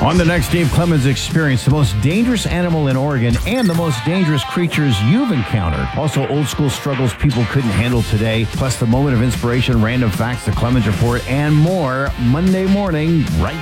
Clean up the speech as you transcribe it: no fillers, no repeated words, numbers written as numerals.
On the next Dave Clemens Experience, the most dangerous animal in Oregon and the most dangerous creatures you've encountered. Also, old school struggles people couldn't handle today, plus the moment of inspiration, random facts, the Clemens Report, and more Monday morning right